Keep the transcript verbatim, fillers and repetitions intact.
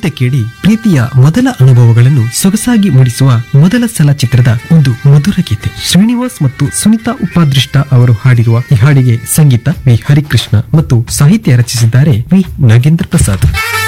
ಖಂಡಿತ ಕೇಳಿ. ಪ್ರೀತಿಯ ಮೊದಲ ಅನುಭವಗಳನ್ನು ಸೊಗಸಾಗಿ ಮೂಡಿಸುವ ಮೊದಲ ಸಲ ಚಿತ್ರದ ಒಂದು ಮಧುರ ಗೀತೆ. ಶ್ರೀನಿವಾಸ್ ಮತ್ತು ಸುನಿತಾ ಉಪಾದೃಷ್ಟ ಅವರು ಹಾಡಿರುವ ಈ ಹಾಡಿಗೆ ಸಂಗೀತ ವಿ ಹರಿಕೃಷ್ಣ ಮತ್ತು ಸಾಹಿತ್ಯ ರಚಿಸಿದ್ದಾರೆ ವಿ ನಾಗೇಂದ್ರ ಪ್ರಸಾದ್.